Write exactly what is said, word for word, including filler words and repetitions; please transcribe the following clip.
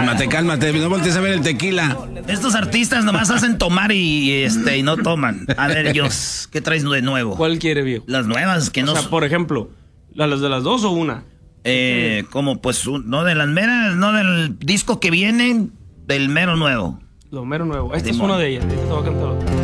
Cálmate, cálmate, no voltees a ver el tequila. Estos artistas nomás hacen tomar y, este, y no toman. A ver, Dios, ¿qué traes de nuevo? ¿Cuál quiere, viejo? Las nuevas, que o no... O sea, por ejemplo, ¿las de las dos o una? Eh, como pues, un, no de las meras, no del disco que viene, del mero nuevo. Lo mero nuevo. Esta Simón. es una de ellas, esta te voy a cantar otra.